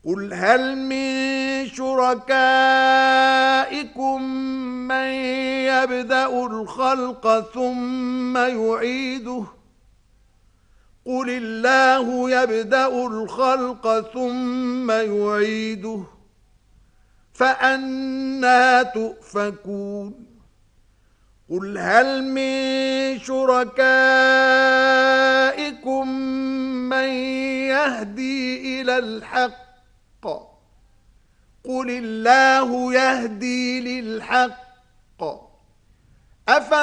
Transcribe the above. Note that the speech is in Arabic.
قل هل من شركائكم من يبدأ الخلق ثم يعيده قل الله يبدأ الخلق ثم يعيده فأنى تؤفكون قل هل من شركائكم من يهدي إلى الحق قل الله يهدي للحق